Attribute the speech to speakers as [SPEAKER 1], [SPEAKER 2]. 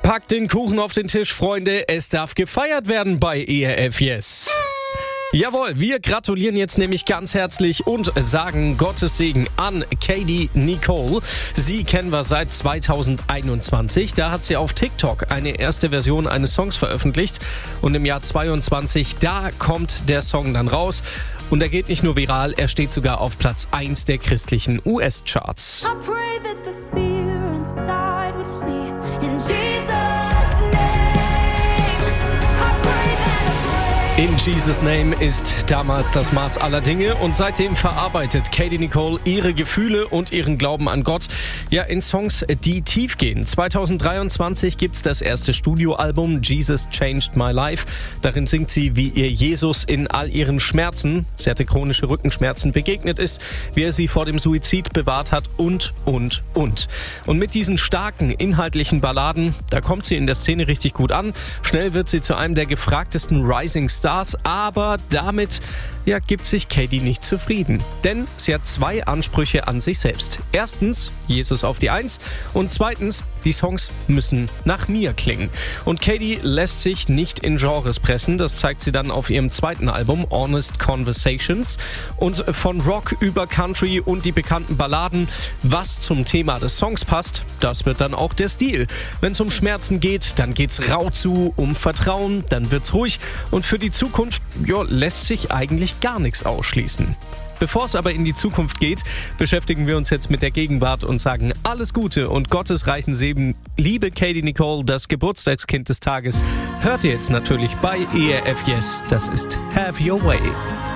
[SPEAKER 1] Packt den Kuchen auf den Tisch, Freunde. Es darf gefeiert werden bei ERF Yes. Jawohl, wir gratulieren jetzt nämlich ganz herzlich und sagen Gottes Segen an Katie Nicole. Sie kennen wir seit 2021. Da hat sie auf TikTok eine erste Version eines Songs veröffentlicht. Und im Jahr 22, da kommt der Song dann raus. Und er geht nicht nur viral, er steht sogar auf Platz 1 der christlichen US-Charts.
[SPEAKER 2] I pray that the fear inside would flee in Jesus' name. I pray that
[SPEAKER 1] In Jesus' Name ist damals das Maß aller Dinge und seitdem verarbeitet Katie Nicole ihre Gefühle und ihren Glauben an Gott ja in Songs, die tief gehen. 2023 gibt's das erste Studioalbum Jesus Changed My Life. Darin singt sie, wie ihr Jesus in all ihren Schmerzen, sie hatte chronische Rückenschmerzen, begegnet ist, wie er sie vor dem Suizid bewahrt hat und. Und mit diesen starken inhaltlichen Balladen, da kommt sie in der Szene richtig gut an. Schnell wird sie zu einem der gefragtesten Rising Stars, aber damit gibt sich Katie nicht zufrieden. Denn sie hat 2 Ansprüche an sich selbst. Erstens, Jesus auf die 1 und zweitens, die Songs müssen nach mir klingen. Und Katie lässt sich nicht in Genres pressen, das zeigt sie dann auf ihrem zweiten Album Honest Conversations. Und von Rock über Country und die bekannten Balladen, was zum Thema des Songs passt, das wird dann auch der Stil. Wenn es um Schmerzen geht, dann geht's rau zu, um Vertrauen, dann wird's ruhig und für die Zukunft lässt sich eigentlich gar nichts ausschließen. Bevor es aber in die Zukunft geht, beschäftigen wir uns jetzt mit der Gegenwart und sagen alles Gute und Gottes reichen Segen. Liebe Katie Nicole, das Geburtstagskind des Tages, hört ihr jetzt natürlich bei ERF Yes. Das ist Have Your Way.